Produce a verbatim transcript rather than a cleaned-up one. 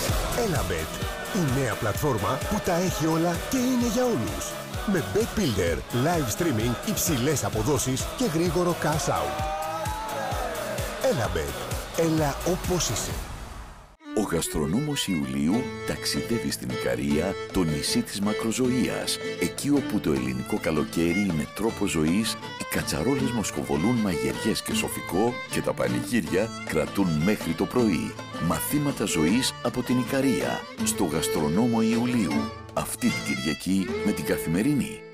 Elabet, η νέα πλατφόρμα που τα έχει όλα και είναι για όλους. Με Bet Builder, live streaming, υψηλές αποδόσεις και γρήγορο cash out. Elabet, έλα όπως είσαι. Ο γαστρονόμος Ιουλίου ταξιδεύει στην Ικαρία, το νησί της μακροζωίας, εκεί όπου το ελληνικό καλοκαίρι είναι τρόπος ζωής, οι κατσαρόλες μοσκοβολούν μαγειριές και σοφικό και τα πανηγύρια κρατούν μέχρι το πρωί. Μαθήματα ζωής από την Ικαρία, στο γαστρονόμο Ιουλίου, αυτή την Κυριακή με την Καθημερινή.